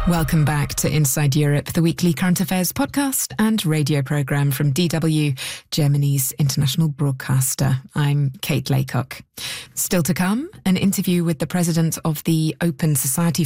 Welcome back to Inside Europe, the weekly current affairs podcast and radio programme from DW, Germany's international broadcaster. I'm Kate Laycock. Still to come, an interview with the president of the Open Society